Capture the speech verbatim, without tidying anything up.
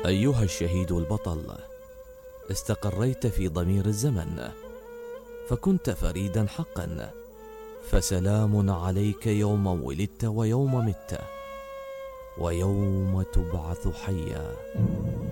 أيها الشهيد البطل، استقريت في ضمير الزمن، فكنت فريدا حقا، فسلام عليك يوم ولدت ويوم مت ويوم تبعث حيا.